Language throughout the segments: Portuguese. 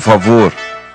favor.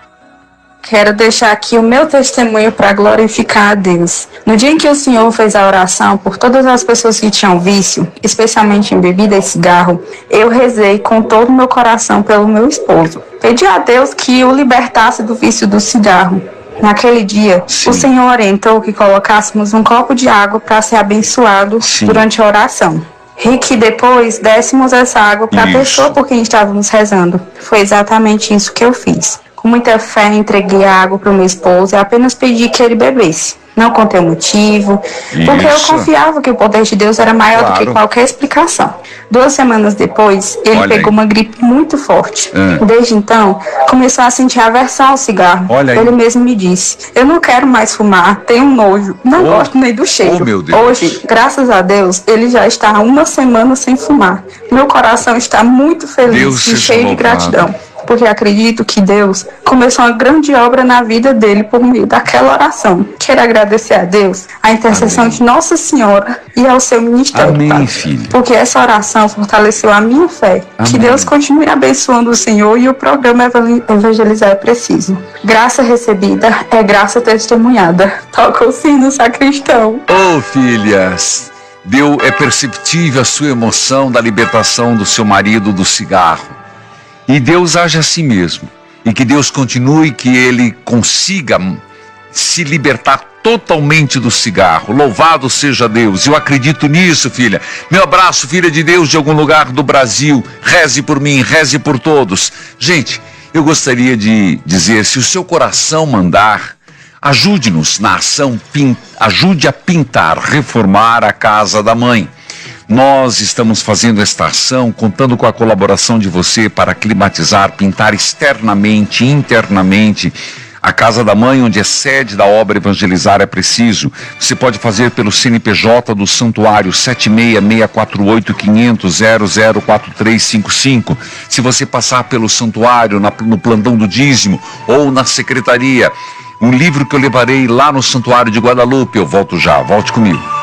Quero deixar aqui o meu testemunho para glorificar a Deus. No dia em que o Senhor fez a oração por todas as pessoas que tinham vício, especialmente em bebida e cigarro, eu rezei com todo o meu coração pelo meu esposo. Pedi a Deus que o libertasse do vício do cigarro. Naquele dia, Sim. O Senhor orientou que colocássemos um copo de água para ser abençoado durante a oração. E que depois dessemos essa água para a pessoa por quem estávamos rezando. Foi exatamente isso que eu fiz. Com muita fé, entreguei a água para o meu esposo e apenas pedi que ele bebesse. Não contei o motivo, porque eu confiava que o poder de Deus era maior do que qualquer explicação. 2 semanas depois, ele pegou uma gripe muito forte. Desde então, começou a sentir aversão ao cigarro. Ele mesmo me disse: eu não quero mais fumar, tenho nojo, não gosto nem do cheiro. Hoje, graças a Deus, ele já está há 1 semana sem fumar. Meu coração está muito feliz e cheio de gratidão, porque acredito que Deus começou uma grande obra na vida dele por meio daquela oração. Quero agradecer a Deus, a intercessão de Nossa Senhora e ao seu ministério. Amém, filho. Porque essa oração fortaleceu a minha fé. Que Deus continue abençoando o Senhor e o programa Evangelizar é Preciso. Graça recebida é graça testemunhada. Toca o sino, sacristão. Filhas, é perceptível a sua emoção da libertação do seu marido do cigarro. E Deus age assim mesmo. E que Deus continue, que ele consiga se libertar totalmente do cigarro. Louvado seja Deus. Eu acredito nisso, filha. Meu abraço, filha de Deus, de algum lugar do Brasil. Reze por mim, reze por todos. Gente, eu gostaria de dizer, se o seu coração mandar, ajude-nos na ação, ajude a pintar, reformar a casa da mãe. Nós estamos fazendo esta ação, contando com a colaboração de você para climatizar, pintar externamente, internamente, a Casa da Mãe, onde é sede da obra Evangelizar é Preciso. Você pode fazer pelo CNPJ do Santuário 76648-500-004355. Se você passar pelo Santuário, no plantão do dízimo ou na secretaria, um livro que eu levarei lá no Santuário de Guadalupe. Eu volto já, volte comigo.